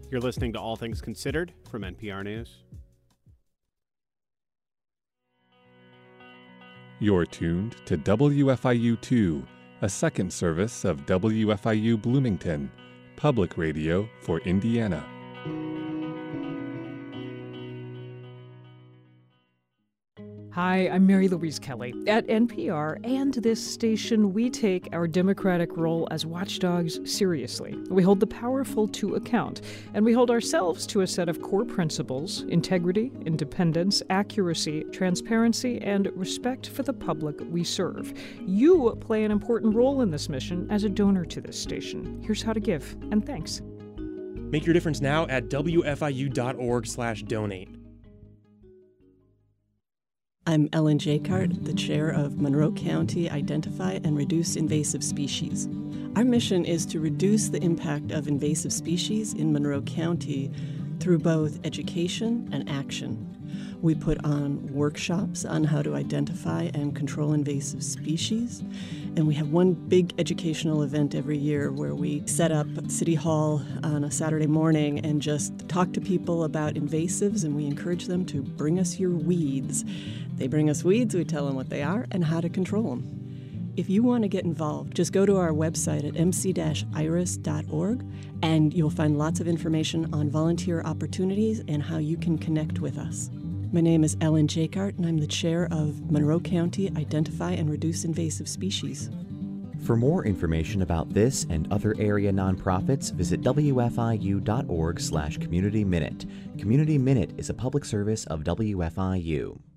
You're listening to All Things Considered from NPR News. You're tuned to WFIU-2, a second service of WFIU Bloomington, public radio for Indiana. Hi, I'm Mary Louise Kelly. At NPR and this station, we take our democratic role as watchdogs seriously. We hold the powerful to account, and we hold ourselves to a set of core principles: integrity, independence, accuracy, transparency, and respect for the public we serve. You play an important role in this mission as a donor to this station. Here's how to give, and thanks. Make your difference now at wfiu.org/donate. I'm Ellen Jacart, the chair of Monroe County Identify and Reduce Invasive Species. Our mission is to reduce the impact of invasive species in Monroe County through both education and action. We put on workshops on how to identify and control invasive species, and we have one big educational event every year where we set up at City Hall on a Saturday morning and just talk to people about invasives, and we encourage them to bring us your weeds. They bring us weeds, we tell them what they are and how to control them. If you want to get involved, just go to our website at mc-iris.org, and you'll find lots of information on volunteer opportunities and how you can connect with us. My name is Ellen Jacart, and I'm the chair of Monroe County Identify and Reduce Invasive Species. For more information about this and other area nonprofits, visit wfiu.org/Community Minute. Community Minute is a public service of WFIU.